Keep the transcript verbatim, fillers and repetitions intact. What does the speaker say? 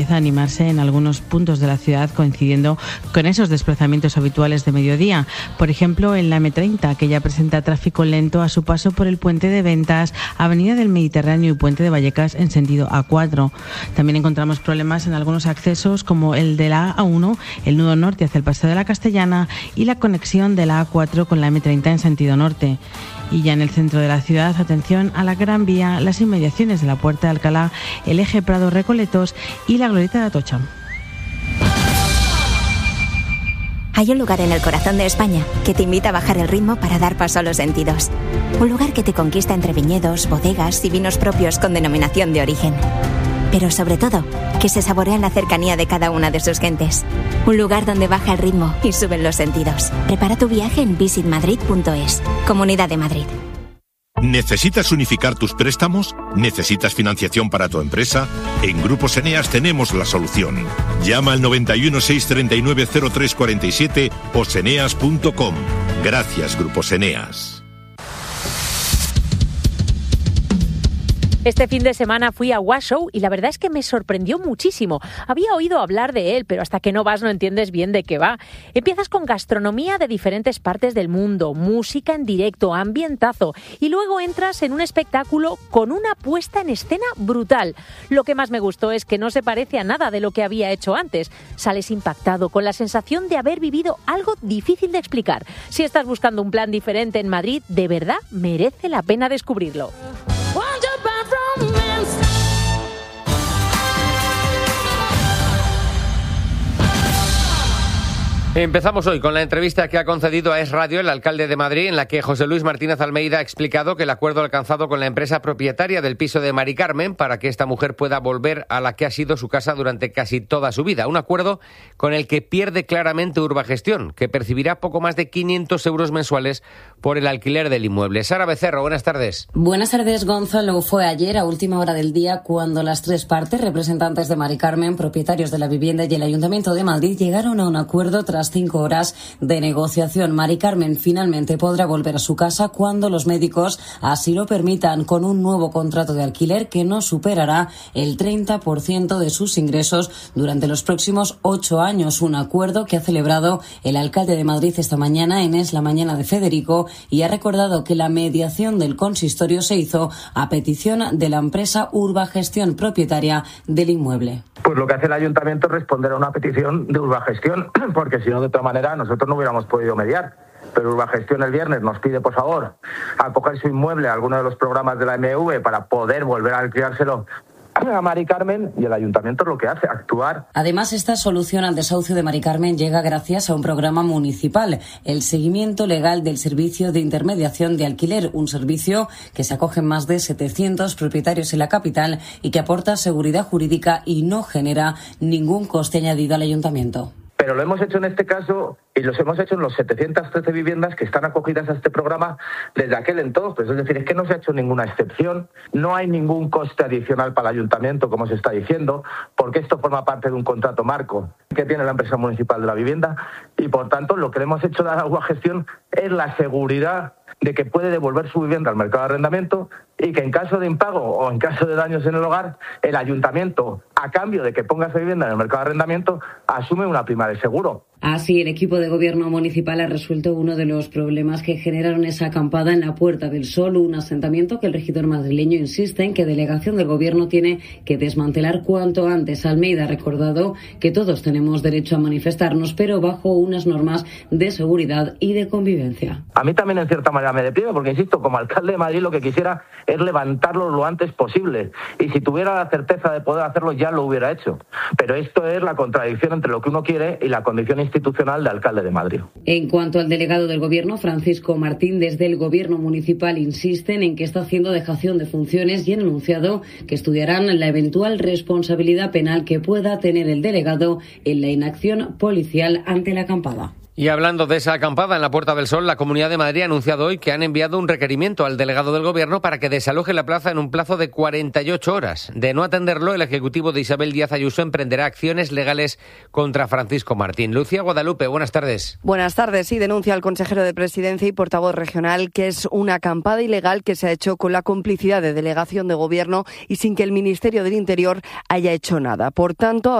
a animarse en algunos puntos de la ciudad, coincidiendo con esos desplazamientos habituales de mediodía. Por ejemplo, en la eme treinta, que ya presenta tráfico lento a su paso por el Puente de Ventas, Avenida del Mediterráneo y Puente de Vallecas en sentido A cuatro. También encontramos problemas en algunos accesos, como el de la A uno, el nudo norte hacia el Paseo de la Castellana y la conexión de la A cuatro con la eme treinta en sentido norte. Y ya en el centro de la ciudad, atención a la Gran Vía, las inmediaciones de la Puerta de Alcalá, el eje Prado-Recoletos y la Glorieta de Atocha. Hay un lugar en el corazón de España que te invita a bajar el ritmo para dar paso a los sentidos. Un lugar que te conquista entre viñedos, bodegas y vinos propios con denominación de origen. Pero sobre todo, que se saborea en la cercanía de cada una de sus gentes. Un lugar donde baja el ritmo y suben los sentidos. Prepara tu viaje en visit madrid punto es. Comunidad de Madrid. ¿Necesitas unificar tus préstamos? ¿Necesitas financiación para tu empresa? En Grupos Eneas tenemos la solución. Llama al noventa y uno, seiscientos treinta y nueve, cero tres cuarenta y siete o seneas punto com. Gracias, Grupos Eneas. Este fin de semana fui a Washoe y la verdad es que me sorprendió muchísimo. Había oído hablar de él, pero hasta que no vas no entiendes bien de qué va. Empiezas con gastronomía de diferentes partes del mundo, música en directo, ambientazo, y luego entras en un espectáculo con una puesta en escena brutal. Lo que más me gustó es que no se parece a nada de lo que había hecho antes. Sales impactado, con la sensación de haber vivido algo difícil de explicar. Si estás buscando un plan diferente en Madrid, de verdad merece la pena descubrirlo. Empezamos hoy con la entrevista que ha concedido a Es Radio el alcalde de Madrid, en la que José Luis Martínez Almeida ha explicado que el acuerdo alcanzado con la empresa propietaria del piso de Mari Carmen para que esta mujer pueda volver a la que ha sido su casa durante casi toda su vida. Un acuerdo con el que pierde claramente Urbagestión, que percibirá poco más de quinientos euros mensuales por el alquiler del inmueble. Sara Becerro, buenas tardes. Buenas tardes, Gonzalo. Fue ayer, a última hora del día, cuando las tres partes, representantes de Mari Carmen, propietarios de la vivienda y el Ayuntamiento de Madrid, llegaron a un acuerdo tras cinco horas de negociación. Mari Carmen finalmente podrá volver a su casa cuando los médicos así lo permitan, con un nuevo contrato de alquiler que no superará el treinta por ciento de sus ingresos durante los próximos ocho años. Un acuerdo que ha celebrado el alcalde de Madrid esta mañana en Es la Mañana de Federico, y ha recordado que la mediación del consistorio se hizo a petición de la empresa Urbagestión, propietaria del inmueble. Pues lo que hace el ayuntamiento es responder a una petición de Urbagestión, porque si no, de otra manera, nosotros no hubiéramos podido mediar. Pero Urbagestión el viernes nos pide, por favor, acoger su inmueble a alguno de los programas de la eme ve para poder volver a alquilárselo a Mari Carmen, y el ayuntamiento es lo que hace, actuar. Además, esta solución al desahucio de Mari Carmen llega gracias a un programa municipal, el seguimiento legal del servicio de intermediación de alquiler, un servicio que se acogen más de setecientos propietarios en la capital y que aporta seguridad jurídica y no genera ningún coste añadido al ayuntamiento. Pero lo hemos hecho en este caso y los hemos hecho en los setecientas trece viviendas que están acogidas a este programa desde aquel entonces. Es decir, es que no se ha hecho ninguna excepción, no hay ningún coste adicional para el ayuntamiento, como se está diciendo, porque esto forma parte de un contrato marco que tiene la empresa municipal de la vivienda, y por tanto lo que le hemos hecho dar a Urbagestión es la seguridad de que puede devolver su vivienda al mercado de arrendamiento, y que en caso de impago o en caso de daños en el hogar, el ayuntamiento, a cambio de que ponga esa vivienda en el mercado de arrendamiento, asume una prima de seguro. Así, el equipo de gobierno municipal ha resuelto uno de los problemas que generaron esa acampada en la Puerta del Sol, un asentamiento que el regidor madrileño insiste en que delegación del gobierno tiene que desmantelar cuanto antes. Almeida ha recordado que todos tenemos derecho a manifestarnos, pero bajo unas normas de seguridad y de convivencia. A mí también en cierta manera me deprime, porque insisto, como alcalde de Madrid lo que quisiera es levantarlo lo antes posible, y si tuviera la certeza de poder hacerlo ya lo hubiera hecho. Pero esto es la contradicción entre lo que uno quiere y la condición institucional de alcalde de Madrid. En cuanto al delegado del gobierno, Francisco Martín, desde el gobierno municipal insisten en que está haciendo dejación de funciones y han anunciado que estudiarán la eventual responsabilidad penal que pueda tener el delegado en la inacción policial ante la acampada. Y hablando de esa acampada en la Puerta del Sol, la Comunidad de Madrid ha anunciado hoy que han enviado un requerimiento al delegado del Gobierno para que desaloje la plaza en un plazo de cuarenta y ocho horas. De no atenderlo, el Ejecutivo de Isabel Díaz Ayuso emprenderá acciones legales contra Francisco Martín. Lucía Guadalupe, buenas tardes. Buenas tardes. Sí, denuncia al consejero de Presidencia y portavoz regional que es una acampada ilegal que se ha hecho con la complicidad de delegación de Gobierno y sin que el Ministerio del Interior haya hecho nada. Por tanto,